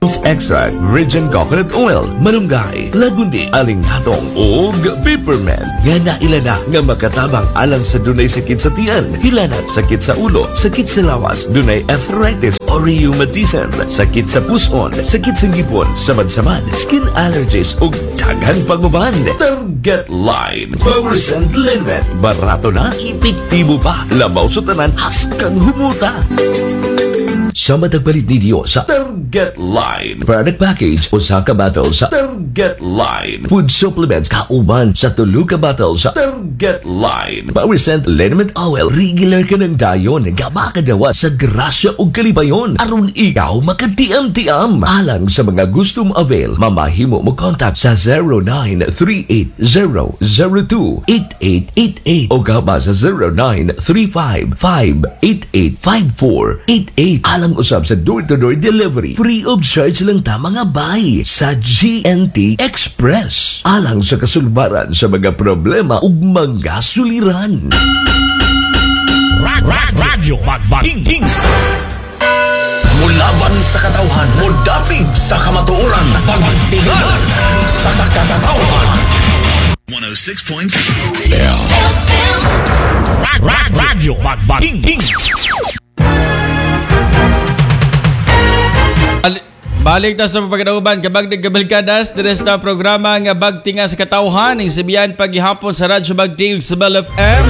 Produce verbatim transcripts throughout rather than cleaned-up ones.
extract, virgin coconut oil, malunggay, lagundi, alinghatong, ug peppermint. Nga nailana nga makatabang alang sa dunay sakit sa tiyan, hilanat, sakit sa ulo, sakit sa lawas, dunay arthritis o rheumatism, sakit sa puson, sakit sa ngipon, samad-samad, skin allergies ug daghan panguban. Target Line Power Scent Liniment. Barato na, epektibo pa. Labaw sa tanan, haskang humuta. Sa matagpalit ninyo sa Target Line product package o sa kabatal sa Target Line food supplements kauban sa tulo ka batal sa Target Line Power Scent Liniment Oil. Regular ka ng dayon gama kadawa sa grasya o kalibayon aron ikaw makatiam-tiam. Alang sa mga gustong avail, mamahimo mo contact sa zero nine three eight zero zero two eight eight eight eight o gama sa zero nine three five five eight eight five four eight eight. Alang usab sa door-to-door delivery, free of charge lang ta mga bay sa G N T Express. Alang sa kasulbaran sa mga problema ug mga suliran. Rad, rad, radyo Bagbaging King. Mulaban sa katawhan, mudapig sa kamatuoran, pagtigan sa katawhan. one oh six point five Rad, rad, radyo Bagbaging King. Balik ta sa pagkadauban kabag nagkabalkadas deres na programa nga bagtinga sa katawhan ning sibiyan paghihapon sa Radyo Bagting sa Bell F M.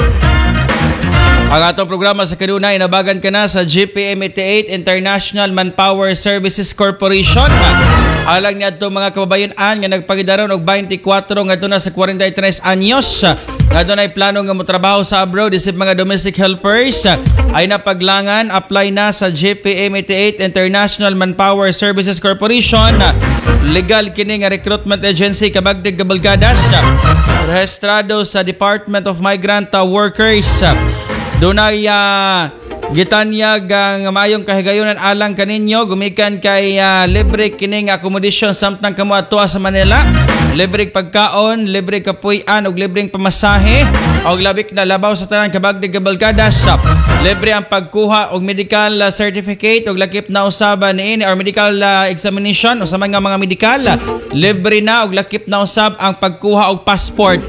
Ang atong programa sa kanunay nabagan ka na sa G P M eighty-eight International Manpower Services Corporation. Alang niya itong mga kababayan-an nga nagpagidaron og twenty-four nga na sa forty-three anyos nga doon ay plano nga motrabaho sa abroad isip mga domestic helpers ay napaglangan apply na sa G P M eighty-eight International Manpower Services Corporation. Legal kini nga recruitment agency kabagdig kabalgadas rehistrado sa Department of Migrant Workers. Dunay uh, gitanyag ang mayong kahigayonan alang kaninyo gumikan kay uh, libre kining accommodation samtang kamo adto sa Manila, libre pagkaon, libre kapuy-an ug libreng pamasahe og labik na labaw sa tanan kabagdig kabalkadas. Libre ang pagkuha og medical uh, certificate ug lakip na usaba niini or medical uh, examination o sa mga mga medical. Libre na og lakip na usab ang pagkuha og passport.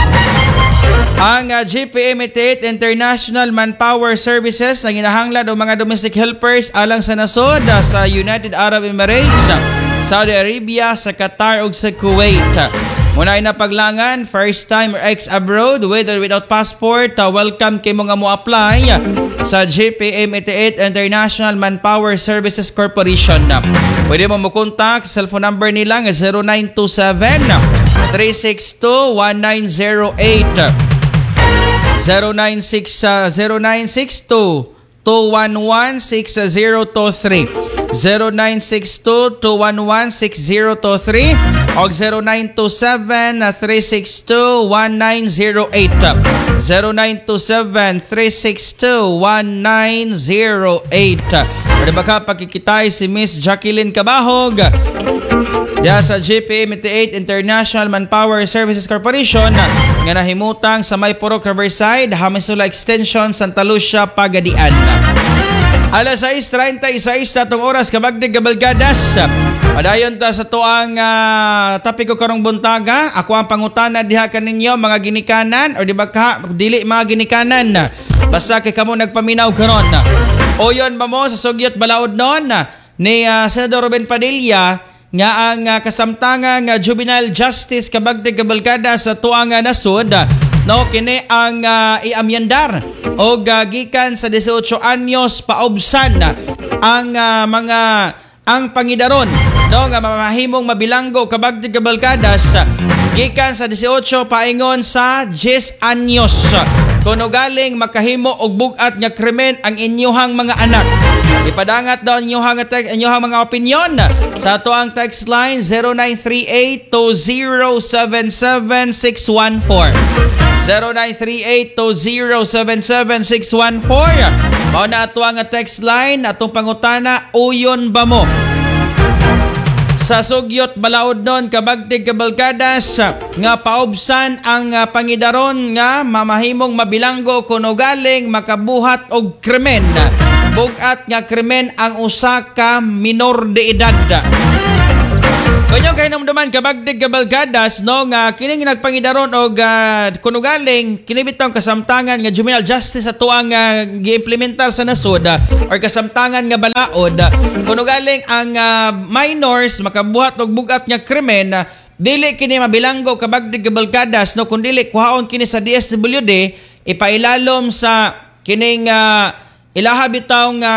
Ang uh, G P M eighty-eight International Manpower Services ang ginahanglan o mga domestic helpers alang sa nasod uh, sa United Arab Emirates, Saudi Arabia, sa Qatar ug sa Kuwait. Muna ay napaglangan, first time or ex-abroad, with or without passport, uh, welcome kay mga mo apply uh, sa G P M eighty-eight International Manpower Services Corporation. Pwede mo mo contact sa cellphone number nila nga zero nine two seven, three six two, one nine zero eight. zero nine six zero nine six two two one one six zero two three zero nine six two two one one six zero two three o zero nine two seven three six two one nine zero eight zero nine two seven three six two one nine zero eight. Pwede ba ka pagkikitay si Miss Jacqueline Cabahog ya sa G P M eighty-eight International Manpower Services Corporation nga nahimutang sa May Purok Riverside, Hamisula Extension, Santa Lucia, Pagadian. Alas sais treinta-seis tatong oras kabagdig kabalgadas. Padayon ta sa tuang uh, tapiko karong buntaga. Ako ang pangutana diha kaninyo mga ginikanan o di ba ka dili mga ginikanan. Basta kay kamo nagpaminaw karon. O yon ba mo sa sugyot balaod non ni uh, Senador Ruben Padilla nga ang uh, kasamtangang uh, juvenile justice kabagdig kabalkada sa tuang uh, nasod no kini ang uh, iamyandar o uh, gikan sa eighteen anyos paubsan uh, ang uh, mga ang pangidaron no nga mamahimong mabilanggo kabagdig kabalkadas uh, gikan sa eighteen paingon sa ten anyos kuno galing makahimo og bugat nga krimen ang inyuhang mga anak. Ipadangat daw inyuhang, inyuhang mga opinyon sa ato ang text line zero nine three eight two zero seven seven six one four zero nine three eight two zero seven seven six one four. Mao na ato ang text line atong pangutana, uyon ba mo sa sugyot balaod nun kabagtig kabalkadas nga paubsan ang uh, pangidaron nga mamahimong mabilanggo kuno galing makabuhat og krimen bugat nga krimen ang usa ka minor de edad. Kanyo kay namdaman kabagdig kabalgadas no nga kining nagpangidaron og uh, kuno galing kini bitaw kasamtangan nga juvenile justice ato ang uh, gi-implementar sa nasod uh, or kasamtangan nga balaod uh, kuno galing ang uh, minors makabuhat og bugat nga krimen uh, dili kini mabilanggo kabagdig kabalgadas no kun dili kuhaon kini sa D S W D ipailalom sa kining uh, ilaha bitaw nga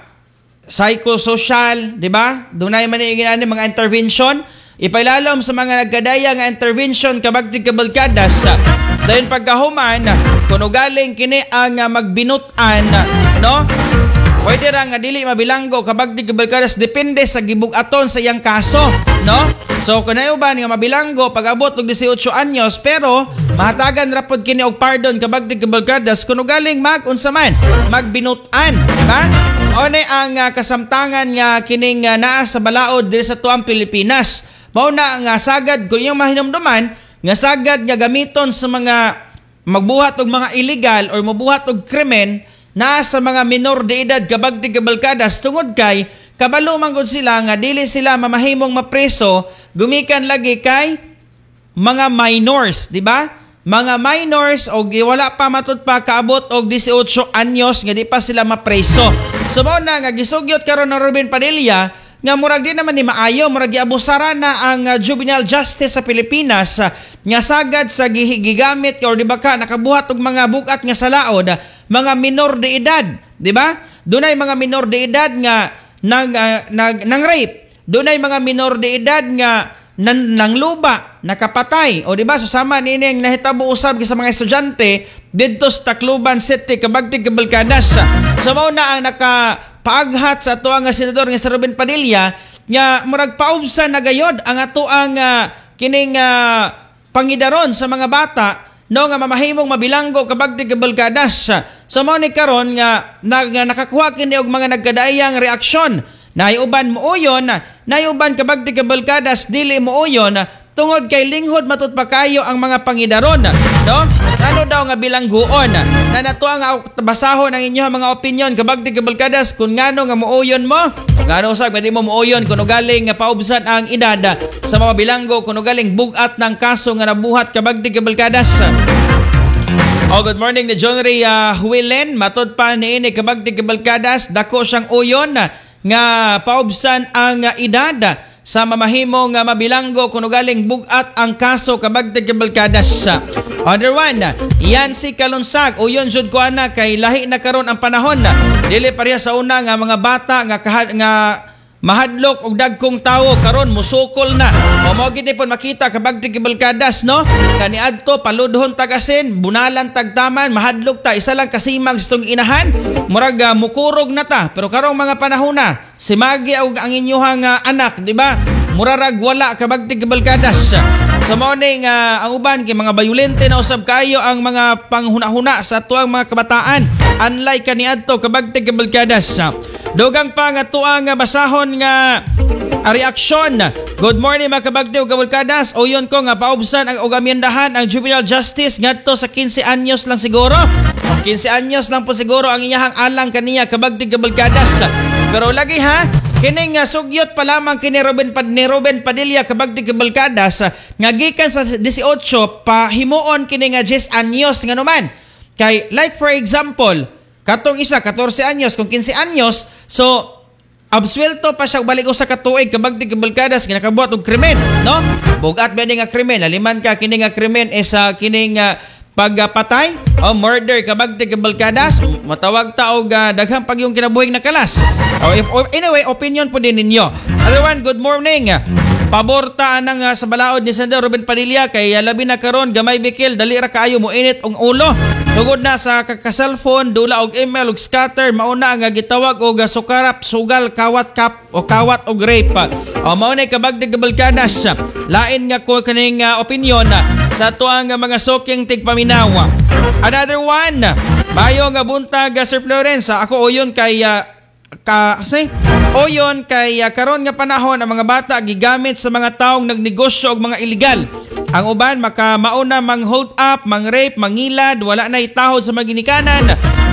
psychosocial, di ba? Dunay man ni ani mga intervention, ipailalom sa mga nagkadaya nga intervention kabagtig kabalkadas. Dayon pagkahuman, kuno galing kini ang uh, magbinutan, no? Pwede ra nga dili mabilanggo kabagtig kabalkadas depende sa gibug-aton sa iyang kaso, no? So kunayo ba nga mabilanggo pag-abot og eighteen anyos pero mahatagan ra pod kini og pardon kabagtig kabalkadas kuno galing mag unsa man magbinutan, di ba? O na ang uh, kasamtangan nga kining uh, naa sa balaod diri sa tuang Pilipinas. Mao na nga sagad kung yung mahinumduman nga sagad nga gamiton sa mga magbuhat og mga illegal or mabuhat og krimen naa sa mga minor de edad kabagtig kabalkadas tungod kay kabalo man gud sila nga dili sila mamahimong mapreso gumikan lagi kay mga minors, di ba? Mga minors o wala pa matud pa kaabot og eighteen anyos nga di pa sila mapreso. So mao na nga gisugyot karon ng Ruben Padilla nga murag di naman ni maayo murag giabusara na ang uh, juvenile justice sa Pilipinas uh, nga sagad sa gigamit or di ba ka nakabuhat og mga bugat nga salaod uh, mga minor de edad, di ba? Dunay mga minor de edad nga nang uh, nang, nang rape. Dunay mga minor de edad nga Nan, nang luba, nakapatay. O diba, susama nining nahitabo usab sa mga estudyante dito sa Tacloban City, kabagtig kabalkadas. So, mao na ang nakapaaghat sa ato ang senador nga si Ruben Padilla nga murag paubsa na gayod ang ato ang uh, kining uh, pangidaron sa mga bata no nga mamahimong mabilanggo kabagtig kabalkadas. So, mao ni karon nga, na, nga nakakuha kini og mga nagkadaayang reaksyon. Nayuban mo uyon, nayuban kabagtig kabalkadas dili mo uyon tungod kay linghod matud pa kayo ang mga pangidaron, no? Ano daw nga bilangguon na natuwa nga basahon ang inyong mga opinion kabagtig kabalkadas kung ngano nga muuyon mo, ngano usab nga di mo muuyon kuno galing nga paubsan ang edad sa mga bilanggo kuno galing bugat ng kaso nga nabuhat kabagtig kabalkadas. Oh, good morning ni John Ray uh, Huilen, matud pa niini kabagtig kabalkadas dako siyang uyon nga paubsan ang uh, edad sa mamahimong uh, mabilanggo kuno galing bugat ang kaso kabagtig kabalkadas. Other one, yan si Kalunsag uyon jud ko ana kay lahi na karon ang panahon dili pareha sa una nga mga bata nga kahad, nga mahadlok og dagkong tawo karon musukol na. O mao gid pon makita kabagtig kabalkadas no. Kaniadto paludhon tagasin, bunalan tagtaman, mahadlok ta isa lang kasimag stong inahan, murag uh, mukurog na ta. Pero karong mga panahon na, si Magi og ang inyuhang uh, anak, di ba? Murarag wala kabagtig kabalkadas. Sa mao ning uh, ang uban kay mga bayulente na usab kayo ang mga panghuna-huna sa tuang mga kabataan. Unlike kaniadto kabagtig kabalkadas. Dogang pa nga tuang nga basahon nga a reaksyon. Good morning mga kabagtig kabalkadas. O yun ko nga paubsan ang ugamiendahan ang juvenile justice ngadto sa fifteen anyos lang siguro. fifteen anyos lang po siguro ang iyahang alang kaniya kabagtig kabalkadas. Pero lagi ha, kining uh, sugyot pa lamang kini Ruben Pad ni Ruben Padilla kabagtig kabalkadas nga gikan sa eighteen pa himuon kini nga ten anyos nga naman. Kay like for example, katong isa fourteen anyos kung fifteen anyos, so absuelto pa siya balik sa katuig kabagtig kabalkadas nga nakabuhat og krimen, no? Bugat ba nga krimen, laliman ka kini nga krimen is uh, kining uh, pagpatay o murder kabagtig kabalkadas, matawag ta og uh, daghang pag yung kinabuhing nakalas. O, o anyway, opinion po din ninyo. Other one, good morning. Paborta nang uh, sa balaod ni Senator Ruben Padilla kay uh, labi na karon gamay bikil dali ra kaayo mo init og ulo. Tugod na sa kaka-cellphone, dula og email og scatter, mauna nga gitawag og uh, sukarap, sugal, kawat kap o kawat og rape. O mao na kabagtig kabalkadas. Lain nga ko kaning uh, opinion uh, sa tuang uh, mga soking tigpaminawa. Another one, bayo nga buntag uh, Sir Florence, uh, ako uyon kay uh, ka say oyon kay uh, karon nga panahon ang mga bata gigamit sa mga taong nagnegosyo og mga illegal. Ang uban maka mauna mang hold up, mang rape, mangilad, wala na itahod sa maginikanan.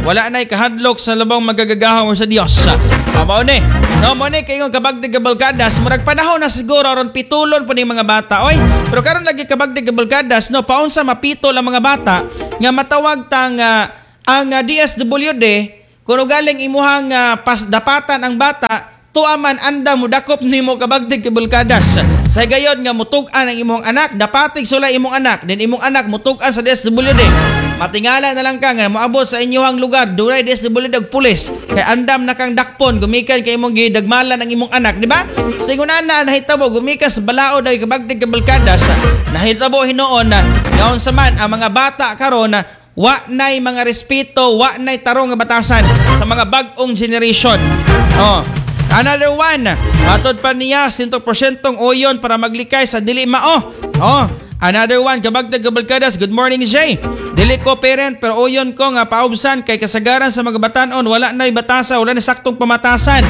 wala na'y kahadlok sa labang magagagahaw sa Dios. Mao ni. No mo ni kay kabagdig kabalkadas, murag panahon na siguro aron pitulon po ni mga bata. Oy, pero karon lagi kabagdig kabalkadas, no, paunsa mapitol ang mga bata nga matawag tang uh, ang uh, D S W D kuno galing imuhang uh, pasdapatan ang bata tuaman anda mo dakop nimo kabagdig kabalkadas. Sa gayon nga mutug-an ang imong anak, dapatig sulay imong anak, din imong anak mutug-an sa D S W D. Matingala na lang ka nga moabot sa inyong lugar dunay D S W D og pulis kay andam na kang dakpon gumikan kay imong gidagmalan ang imong anak, di ba? Sa ingon ana nahitabo gumikan sa balaod ay kabagdig kabalkadas, nahitabo hinuon na ngaon sa man ang mga bata karon na wa nay mga respeto, wa nay tarong nga batasan sa mga bag-ong generation. Oh. Another one, matod pa niya one hundred percent oyon para maglikay sa dili mao. Oh, another one, kabagdag kabalkadas, good morning Jay. Dili ko parent pero oyon ko nga paubsan kay kasagaran sa mga batanon, wala na'y batasa, wala na saktong pamatasan.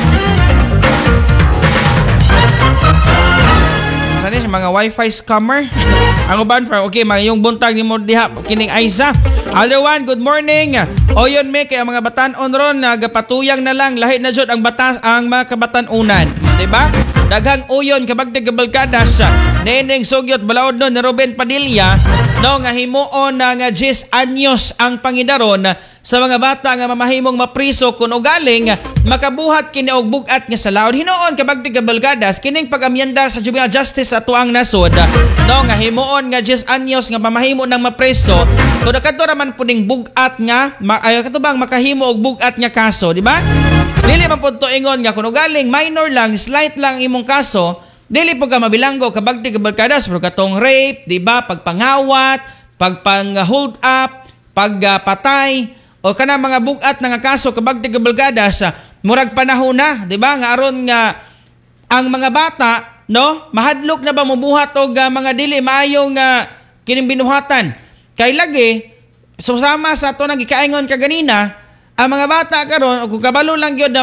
Sana sa mga wifi scammer. Ang uban pa, okay, mga yung buntag ni mo diha kining Aiza. Other one, good morning. Oyon me kay ang mga batanon ron nagapatuyang na lang lahi na jud ang batas ang mga kabatanunan, di ba? Daghang uyon kabagdig kabalkadas, Neneng Sugyot balaod no ni Ruben Padilla no nga himuon na nga ten anyos ang pangidaron sa mga bata nga mamahimong mapriso kuno galing makabuhat kini og bugat nga sa laod. Hinuon kabagdig kabalkadas kining pag-amyenda sa juvenile justice sa tuang nasod no nga himuon nga ten anyos nga mamahimo nang mapriso kuno kadto raman puning bugat nga ma, ay katubang makahimo og bugat nga kaso, di ba? Dili man pud to ingon nga kuno galing minor lang, slight lang imong kaso, dili po ka mabilanggo kabagdig kabalkadas pero katong rape, di ba, pagpangawat, pagpang-hold up, pagpatay o kana mga bugat nga kaso kabagdig kabalkadas, murag panahon na, di ba, nga aron nga ang mga bata, no, mahadlok na ba mobuhat og uh, mga dili maayong uh, kining binuhatan. Kay lagi susama sa ato nang gikaingon kaganina, ang mga bata karon kung kabalo lang gyud na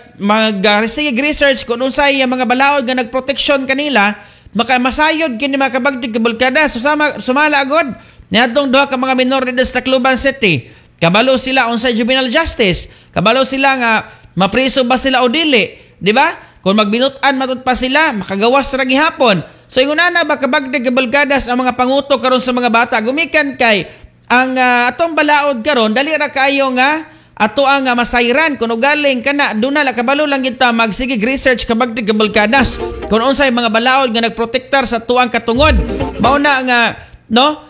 mag-resig research kung unsay mga balaod nga nagproteksyon kanila, baka masayod kini mga kabagdig kabalkadas. Susama sumala agod niadtong duha ka mga minor de sa Tacloban City. Kabalo sila unsay juvenile justice, kabalo sila nga mapriso ba sila o dili, di ba? Kung magbinutan matud pa sila, makagawas ra gihapon. So ingon ana ba kabagdig kabalkadas ang mga panguto karon sa mga bata gumikan kay ang uh, atong balaod karon dali ra kayo nga ato ang uh, masayran kuno galing kana duna la kabalo lang kita magsige research kabagdig kabalkadas kung unsay mga balaod nga nagprotektar sa tuang katungod. Mao na nga no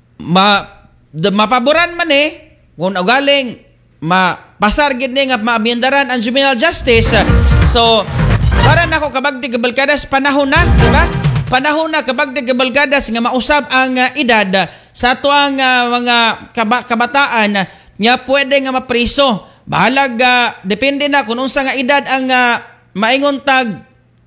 ma de, mapaboran man eh kung galing mapasar gid ni nga maabyendaran ang juvenile justice. So para nako kabagdig kabalkadas panahon na, di ba? Panahon na kabagdig kabalkadas nga mausab ang uh, edad sa tuang uh, mga kaba- kabataan nga pwede nga mapriso. Bahalag, uh, depende na kung unsa nga edad ang uh, maingon tag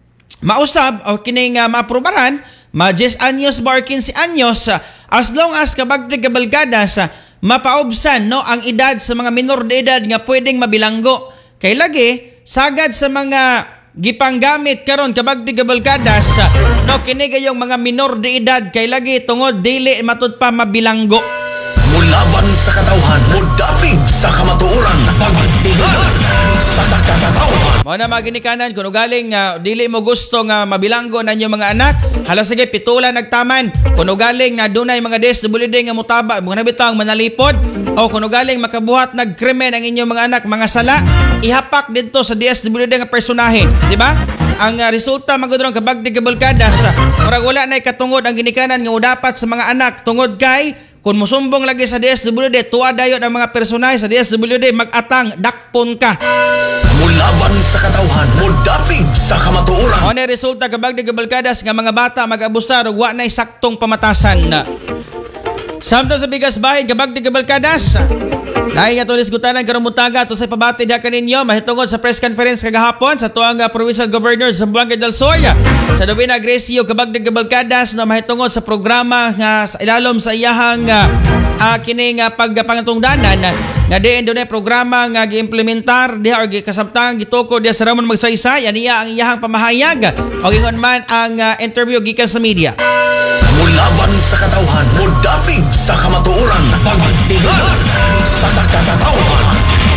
mausab o kining uh, maaprobaran, ma ten anyos bar fifteen anyos, uh, as long as kabagdig kabalkadas uh, mapaubsan no ang edad sa mga minor de edad nga pwedeng mabilanggo. Kay lagi sagad sa mga gipanggamit karon kabagdig kabalkadas uh, no kini gayong mga minor de edad kay lagi tungod dili matud pa mabilanggo. Mulaban sa katawhan, mudapig sa kamatuoran, pagtigalan sa katawhan. Mao na maginikanan kung galing uh, dili mo gusto nga mabilanggo na inyong mga anak, hala sige pitulan nagtaman. Kung galing na dunay mga D S W D nga mutaba, mga nabitang manalipod o kung galing makabuhat nagkrimen ang inyong mga anak, mga sala, ihapak dito sa D S W D nga personahe, di ba? Ang uh, resulta magudron kabagdig kabalkadas, murag wala na katungod ang ginikanan nga dapat sa mga anak tungod kay kung musumbong lagi sa D S W D, tuwa dayon ang mga personahe sa D S W D, mag-atang, dakpon ka. Mulaban sa katawhan, mudapig sa kamatuoran. O na resulta kabagdig kabalkadas nga mga bata mag-abusar ug wa nay saktong pamatasan. Samtang sa bigas bahin kabagdig kabalkadas, lahi nga tulis gutanan karong buntaga to sa pabati diha kaninyo mahitungod sa press conference kagahapon sa tuang uh, provincial governor sa Zamboanga del Sur sa Novena Grecio kabagdig kabalkadas na mahitungod sa programa nga sa ilalom sa iyahang uh, uh, kining uh, pagpangtungdanan nga diin dunay programa nga giimplementar diha or kasabtang gituko diha sa Ramon Magsaysay aniya ang iyahang pamahayag o ingon man ang uh, interview gikan sa media. Mulaban sa katawhan, mudapig sa kamatuoran, pagtigalan sa katawhan.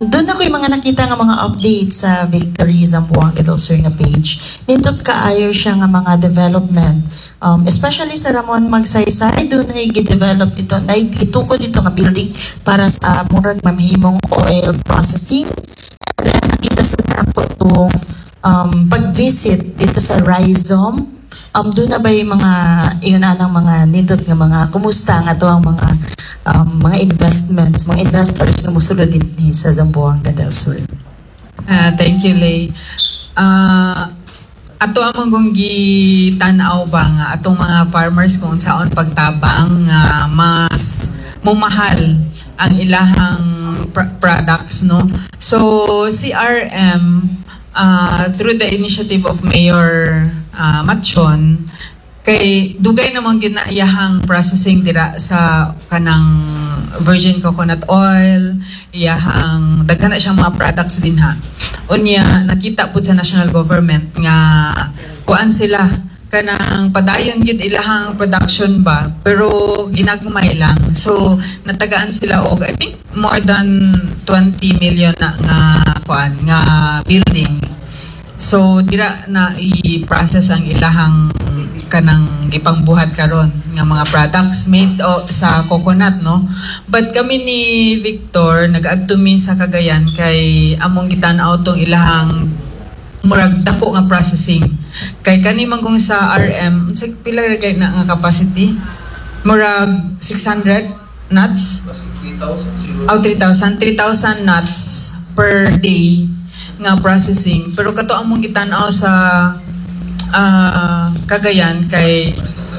Doon ako yung mga nakita nga mga updates sa Victory Zamboanga del Sur nga page. Nindot kaayo siya nga mga development. Um, especially sa Ramon Magsaysay, doon ay gi-develop dito, na itukod dito nga building para sa murag mamhimong oil processing. And then nakita sa ako itong um, pag-visit dito sa Rhizome. Um, doon na ba yung mga, yun anang mga nindot nga mga, kumusta nga to ang mga um, mga investments, mga investors na musulod din sa Zamboanga del Sur? Uh, thank you, Lay. Uh, ato amang kung gitanaw ba nga atong mga farmers kung saan pagtabang uh, mas mumahal ang ilahang pr- products, no? So, C R M, uh, through the initiative of Mayor uh, Machon, kay dugay namang ginaiyahang processing dira sa kanang virgin coconut oil, iyahang daghan na siyang mga products din ha. Unya nakita pud sa national government nga kuan sila kanang padayon gyud ilahang production ba pero ginagmay lang. So natagaan sila og I think more than twenty million na nga kuan nga building. So dira na i-process ang ilahang kanang ipangbuhat karon nga mga products made o, sa coconut, no? But kami ni Victor nag-adtumin sa Cagayan kay among gitan-aw tong ilahang murag dako nga processing. Kay kani man kung sa R M, sa pila ra kay na nga capacity? Murag six hundred nuts? Oh, three thousand. three thousand nuts per day nga processing. Pero kato among gitan-aw sa uh, Cagayan kay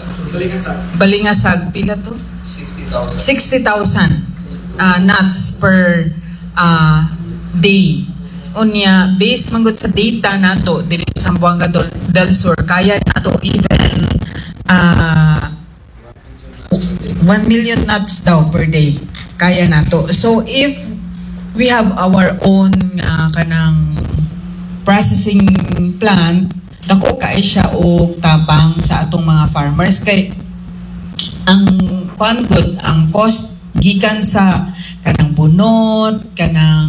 Balingasag. Pila to? sixty thousand uh, nuts per uh, day. Unya, based manggod sa data nato diri sa Zamboanga del Sur, kaya nato even uh, one million nuts daw per day. Kaya nato. So if we have our own uh, kanang processing plant, dako kay siya og tabang sa atong mga farmers kay ang kuan good ang cost gikan sa kanang bunot, kanang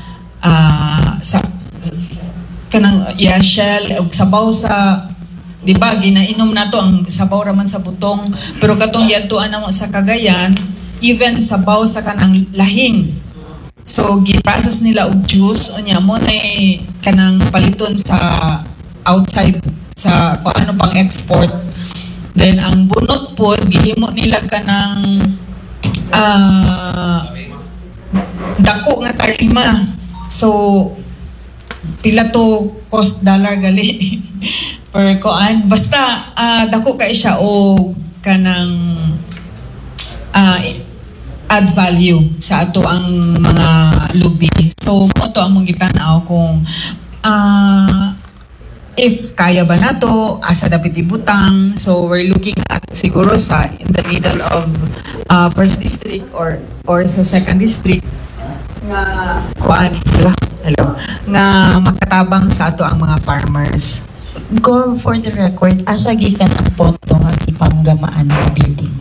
uh, sa kanang yeah, shell og sabaw sa di ba ginainom nato ang sabaw raman sa butong pero katong yadtuan namo sa Cagayan even sabaw sa kanang lahing. So gi-process nila og juice unya mo na kanang paliton sa outside sa kung ano pang export. Then ang bunot po gihimo nila kanang uh, dako nga tarima. So pila to cost dollar gali per kuan basta uh, dako kay siya og kanang uh, add value sa ato ang mga lubi. So mo to ang mong gitan-aw kung uh, if kaya ba nato asa dapat ibutang. So we're looking at siguro sa in the middle of uh, first district or or sa second district nga kuan hello nga makatabang sa ato ang mga farmers. Go for the record, asa gikan ang pondo nga ipanggamaan ng building?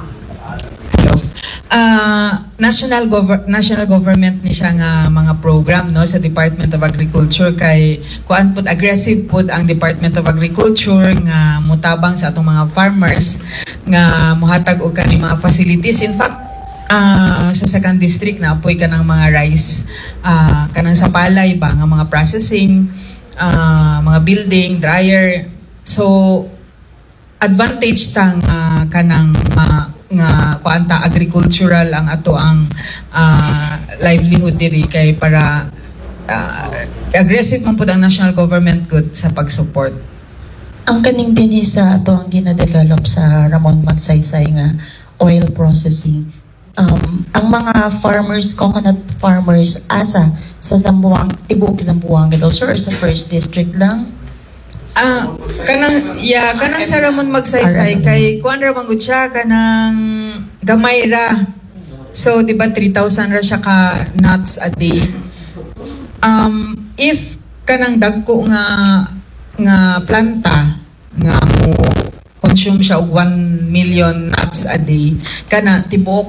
Uh, national gover- national government ni siya nga mga program no sa Department of Agriculture kay kuan pud aggressive pud ang Department of Agriculture nga mutabang sa atong mga farmers nga mohatag og kani mga facilities. In fact uh, sa second district na apoy kanang mga rice uh, kanang sa palay ba nga mga processing uh, mga building dryer. So advantage tang uh, kanang uh, nga kuanta agricultural ang ato ang uh, livelihood diri kay para uh, aggressive man pud ang national government good sa pag-support. Ang kaning dinhi sa ato ang gina-develop sa Ramon Magsaysay nga oil processing. Um, ang mga farmers, coconut farmers asa sa Zamboanga, tibuok Zamboanga del Sur sa first district lang. Ah, kanang ya kanang sa Ramon Magsaysay kay kuan ra man gud siya kanang gamay ra. So di ba three thousand ra siya ka nuts a day. Um if kanang dagko nga nga planta nga mo consume siya og one million nuts a day kana tibuok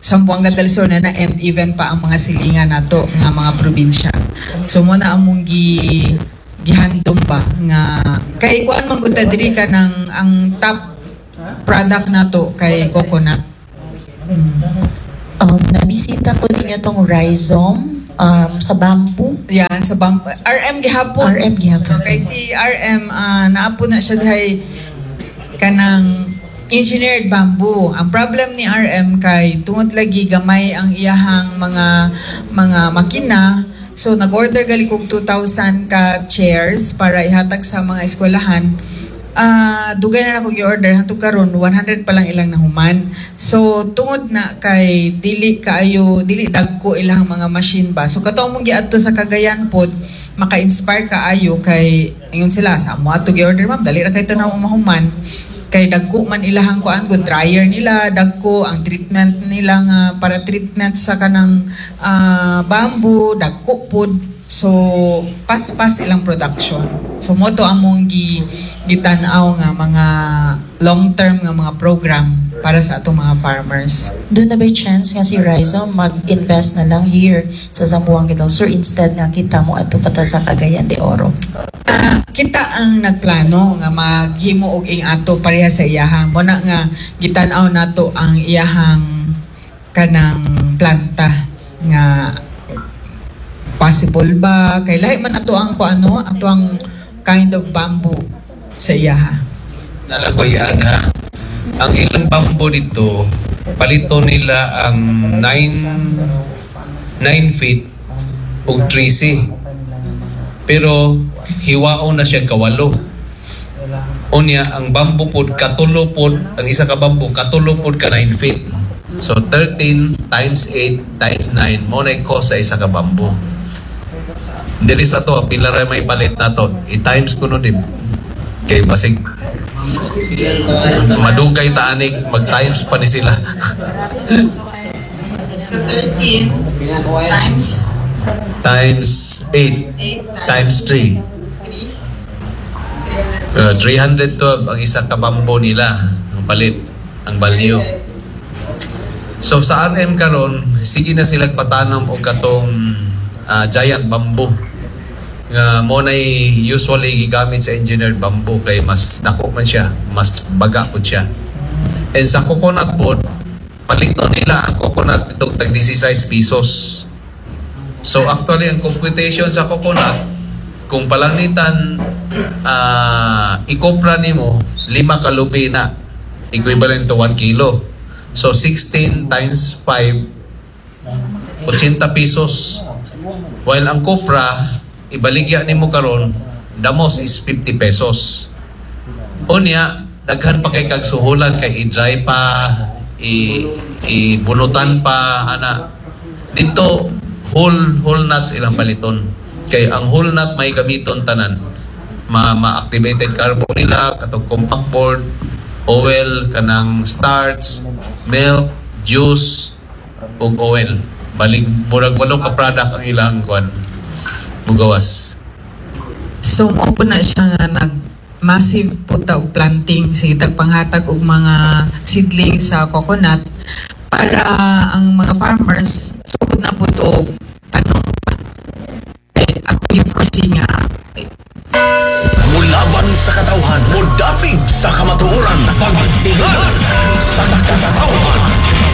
Sambuanga del Sur na na and even pa ang mga silingan nato nga mga probinsya. So mo na among gi gihandom pa nga kay kuan man gud ta diri ka ng ang top product nato kay coconut. Hmm. Um, nabisita po ninyo tong rhizome um, sa bamboo. Yan sa bam R M gihapon. R M gihapon. Okay, si R M uh, naapo na siya dihay kanang engineered bamboo. Ang problem ni R M kay tungod lagi gamay ang iyahang mga mga makina. So nag-order gali kog two thousand ka chairs para ihatag sa mga eskwelahan. Ah, uh, dugay na ako gi-order hantud karon one hundred pa lang ilang nahuman. So tungod na kay dili kaayo dili dagko ilang mga machine ba. So kato mong giadto sa Cagayan pod maka-inspire kaayo kay ingon sila sa mo ato gi-order ma'am dali ra kay to na mahuman. Kay dagko man ilahang kuan go dryer nila dagko ang treatment nila nga para treatment sa kanang uh, bamboo dagko pod so pas-pas ilang production so mo to among gi gitan-aw nga mga long term nga mga program para sa atong mga farmers. Doon na ba chance nga si Rhizome mag-invest na lang here sa Zamboanga del Sur instead nga kita mo ato pata sa Cagayan de Oro? Uh, kita ang nagplano nga maghimo og ing ato pareha sa iyahang mo na nga gitan-aw nato ang iyahang kanang planta nga possible ba kay lahi man ato ang kuano ato ang kind of bamboo sa iyaha. Nalagoyan ha. Ang ilang bamboo dito, palito nila ang nine feet ug thirty. Pero hiwaon na siya kawalo. Unya ang bamboo pod katulo pod ang isa ka bamboo katulo pod ka nine feet. So thirteen times eight times nine mo na ko sa isa ka bamboo. Dili sa to pila ra may palit na to. I-times ko no din. Kay basig madugay taanig mag-times pa ni sila. So thirteen times times eight times three. Uh, three hundred twelve ang isa ka bamboo nila ang palit ang value. So sa R M karon sige na sila patanom og katong uh, giant bamboo nga mo na usually gigamit sa engineered bamboo kay mas dako man siya, mas baga po siya. And sa coconut pod, palito nila ang coconut itong tag sixteen pesos. So actually ang computation sa coconut, kung palangitan uh, ikopra nimo lima ka lupi na, equivalent to one kilo. So sixteen times five, eighty pesos. While ang kopra ibaligya nimo karon the most is fifty pesos. Unya daghan pa kay kag suhulan kay i-dry pa i ibunutan pa ana dito whole whole nuts ilang paliton kay ang whole nut may gamiton tanan ma ma-activated carbon nila katong compact board, oil kanang starch, milk, juice ug oil. Balik murag walo ka product ang ilang kwan mugawas. So mo po na siya nga nag massive po ta og planting sige tagpanghatag og mga seedlings sa coconut para ang mga farmers sugod na po to tanong eh, ako yung foresee nga Mulaban sa katawhan, mudapig sa kamatuoran, pagtingan sa katawhan.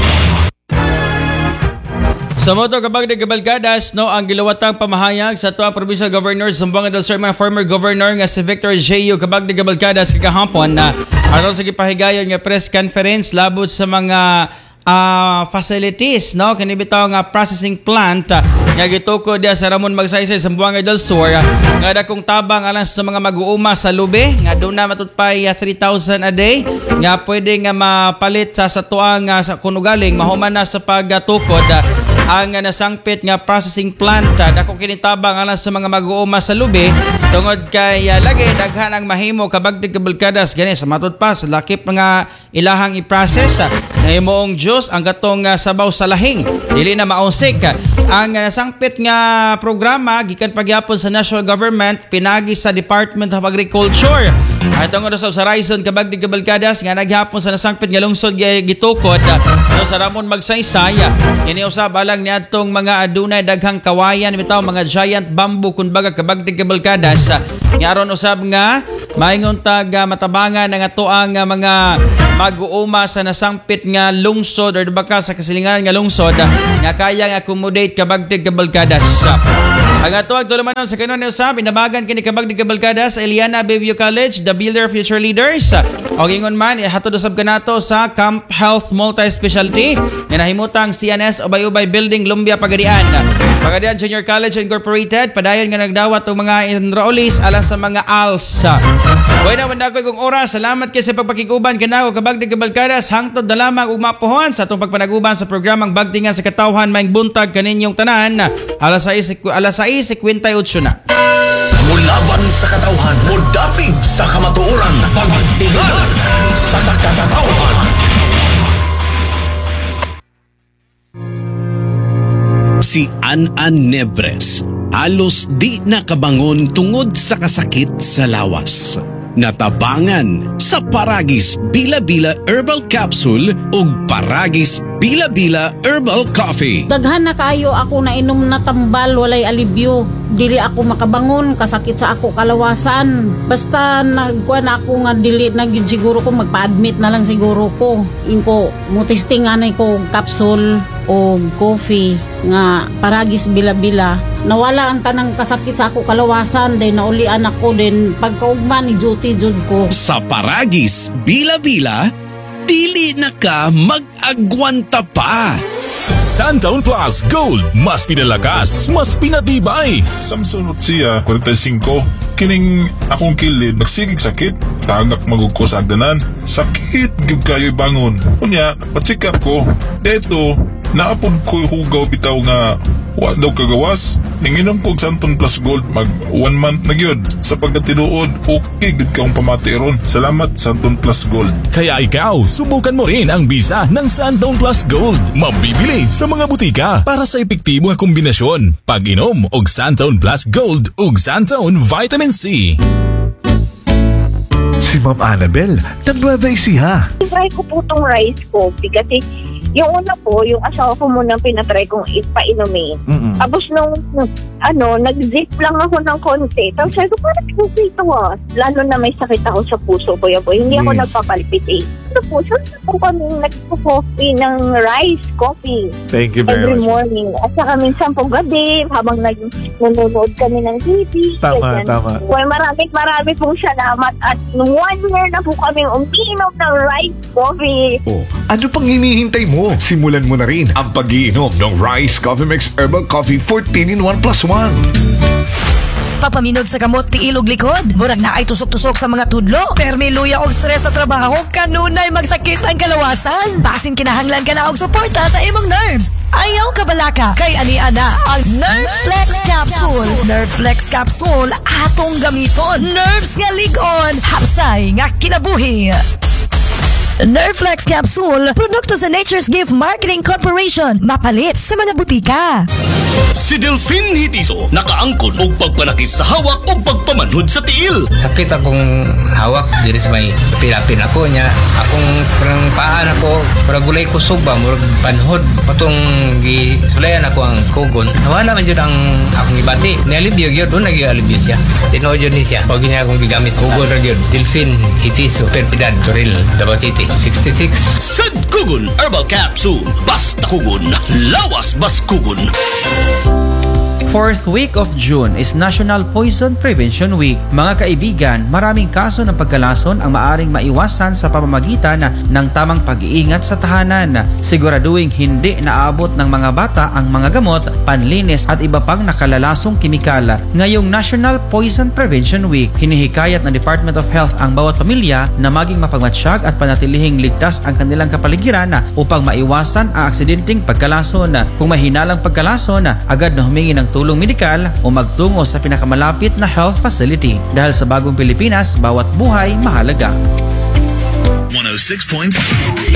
Sa moto kapag nagabalgadas, no, ang gilawatang pamahayag sa tuwang Provincial Governor Zamboanga del Sur, mga former governor nga si Victor J U kapag nagabalgadas kagahapon na ato sa gipahigayon nga press conference labot sa mga uh, facilities, no, kanibitaw nga processing plant uh, nga gitukod dia sa Ramon Magsaysay Zamboanga del Sur uh, nga dakong tabang alang sa mga mag-uuma sa lube nga doon na matutpay uh, three thousand a day nga pwede nga mapalit sa sa tuang uh, sa kunugaling mahuman na sa pagtukod uh, ang uh, nasangpit nga processing plant uh, dako kinitabang alang sa mga mag-uuma sa lube tungod kay uh, lagi daghan ang mahimo kabagdig kabalkadas gani sa matud pa sa lakip nga ilahang i-process uh, na himoong juice ang gatong uh, sabaw sa lahing dili na mausik uh, ang uh, nasangpit nga programa gikan pagyapon sa national government pinagi sa Department of Agriculture at tungod sa Horizon kabagdig kabalkadas nga naghapon sa nasangpit nga lungsod gitukod uh, No, sa Ramon Magsaysay, iniusab alang niadtong mga adunay daghang kawayan bitaw mga giant bamboo kun baga kabagdig kabalkadas. Nga aron usab nga maingon tag uh, matabangan nga tuang uh, mga mag-uuma sa nasangpit nga lungsod or baka sa kasilingan nga lungsod uh, nga kayang accommodate kabagdig kabalkadas. Ang atuang tulumanon sa kanon ni usab inabagan kini kabagdig kabalkadas sa Eliana Bayview College, the builder of future leaders. Og ingon man hatod usab kanato sa Camp Health Multi-Specialty nga nahimutang C N S Ubay-Ubay Building, Lumbia, Pagadian. Pagadian Junior College Incorporated, padayon nga nagdawat og mga enrollees alang sa mga A L S. Buhay na wanda ko kong oras. Salamat kayo sa pagpakiguban kanaw kabagdig kabalkadas hangtod na lamang ug mapuhon sa atong pagpanaguban sa programang Bagtingan sa Katawhan maing buntag kaninyong tanan. Alas sais alas sais fifty-eight na. Mulaban sa katawhan, mudapig sa kamatuoran, pagtingan sa katawhan. Si An-An Nebres halos di nakabangon tungod sa kasakit sa lawas. Natabangan sa Paragis Bila-Bila Herbal Capsule ug Paragis Bila-Bila Herbal Coffee. Daghan na kayo ako na inom na tambal, walay alibyo. Dili ako makabangon, kasakit sa ako kalawasan. Basta nagkuha na ako nga dili na yun siguro ko, magpa-admit na lang siguro ko. Inko, mutistinganay ko capsule o coffee nga Paragis Bila-Bila. Nawala ang tanang kasakit sa ako kalawasan, then naulian ako, then pagkaugman ni duty jud ko. Sa Paragis Bila-Bila, dili na ka mag-agwanta pa. Santaon Plus Gold, mas pinalakas, mas pinatibay. Samson Utsia, forty-five. Kining akong kilid, nagsigig sakit. Tagak magugko sa agdanan. Sakit, gib kayo'y bangon. Unya, pacheck up ko. Eto, naapod ko hugaw bitaw nga wa daw kagawas. Ninginom ko Santon Plus Gold mag one month na gyud. Sa pagkatinuod, okay gid kaong pamati ron. Salamat Santon Plus Gold. Kaya ikaw, subukan mo rin ang bisa ng Santon Plus Gold. Mabibili sa mga butika para sa epektibo nga kombinasyon. Pag-inom og Santon Plus Gold ug Santon Vitamin C. Si Ma'am Annabel, nag-Nueva Ecija. Try ko po itong rice coffee kasi yung una po, yung asawa ko muna pinatry kong ipainumin. Mm-mm. Tapos nung, ano, nag-zip lang ako ng konti. Tapos sabi ko, parang coffee ito ah. Lalo na may sakit ako sa puso ko yan po. Hindi ako Yes. nagpapalpitate. Ano po, saan po kami nagpo-coffee ng rice coffee Thank you very every much. morning. At saka minsan po gabi, habang nag- nanonood kami ng T V. Tama, ganyan. tama. Well, maraming maraming pong salamat. At nung one year na po kami uminom ng rice coffee. Oh, ano pang hinihintay mo? Simulan mo na rin ang pag-iinom ng Rice Coffee Mix Herbal Coffee fourteen in one plus one. Papaminog sa kamot ti ilog likod. Murag na ay tusok-tusok sa mga tudlo. Permi luya og stress sa trabaho. Kanunay magsakit ang kalawasan. Basin kinahanglan ka na og suporta sa imong nerves. Ayaw ka balaka. Kay ani ana ang Nerflex Capsule. Nerflex Capsule atong gamiton. Nerves nga ligon. Hapsay nga kinabuhi. Nerflex Capsule, produkto sa Nature's Gift Marketing Corporation. Mapalit sa mga butika. Si Delphine Hitiso, nakaangkon og pagpanakit sa hawak o pagpamanhod sa tiil. Sakit akong hawak, diri sa may pilapin ako niya. Akong parang paan ako, parang gulay ko suba, murag panhod. Patong gisulayan ako ang kugon. Nawala man yun ang akong ibati. Nialibyo yun, doon nag-ialibyo siya. Tinood yun siya. Pag niya akong gigamit, kugon rin yun. Delphine Hitiso, Perpidad, Toril, Davao City. sixty-six. Sad Kugon Herbal Capsule. Basta Kugon, lawas bas Kugon. Fourth week of June is National Poison Prevention Week. Mga kaibigan, maraming kaso ng pagkalason ang maaring maiwasan sa pamamagitan ng tamang pag-iingat sa tahanan. Siguraduhin hindi naaabot ng mga bata ang mga gamot, panlinis at iba pang nakalalasong kimikal. Ngayong National Poison Prevention Week, hinihikayat ng Department of Health ang bawat pamilya na maging mapagmatsyag at panatilihing ligtas ang kanilang kapaligiran upang maiwasan ang aksidenteng pagkalason. Kung may hinalang pagkalason, agad na humingi ng tulong medikal o magtungo sa pinakamalapit na health facility. Dahil sa bagong Pilipinas, bawat buhay mahalaga. one oh six point eight